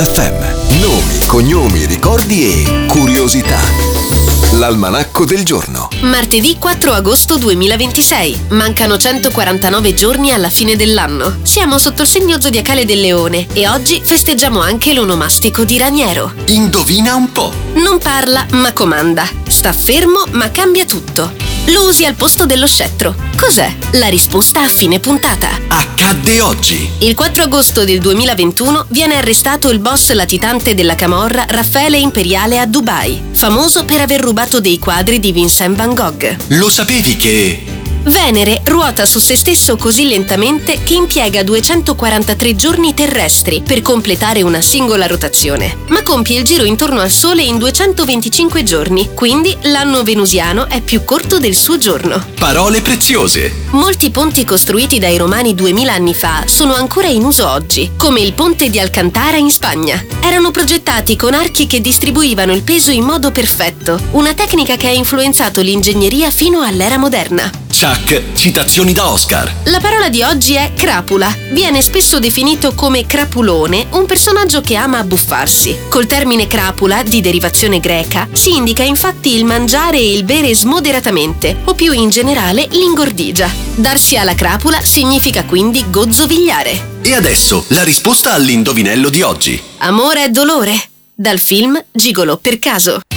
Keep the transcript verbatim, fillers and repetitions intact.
F M. Nomi, cognomi, ricordi e curiosità. L'almanacco del giorno. Martedì quattro agosto duemilaventisei. Mancano centoquarantanove giorni alla fine dell'anno. Siamo sotto il segno zodiacale del Leone e oggi festeggiamo anche l'onomastico di Raniero. Indovina un po'. Non parla ma comanda. Sta fermo ma cambia tutto. Lo usi al posto dello scettro. Cos'è? La risposta a fine puntata. Accadde oggi. Il quattro agosto del duemilaventuno viene arrestato il boss latitante della camorra Raffaele Imperiale a Dubai, famoso per aver rubato dei quadri di Vincent van Gogh. Lo sapevi che... Venere ruota su se stesso così lentamente che impiega duecentoquarantatré giorni terrestri per completare una singola rotazione, ma compie il giro intorno al Sole in duecentoventicinque giorni, quindi l'anno venusiano è più corto del suo giorno. Parole preziose. Molti ponti costruiti dai Romani duemila anni fa sono ancora in uso oggi, come il ponte di Alcantara in Spagna. Erano progettati con archi che distribuivano il peso in modo perfetto, una tecnica che ha influenzato l'ingegneria fino all'era moderna. Chuck, citazioni da Oscar. La parola di oggi è crapula. Viene spesso definito come crapulone un personaggio che ama abbuffarsi. Col termine crapula, di derivazione greca, si indica infatti il mangiare e il bere smoderatamente, o più in generale l'ingordigia. Darsi alla crapula significa quindi gozzovigliare. E adesso la risposta all'indovinello di oggi. Amore è dolore. Dal film Gigolò per caso.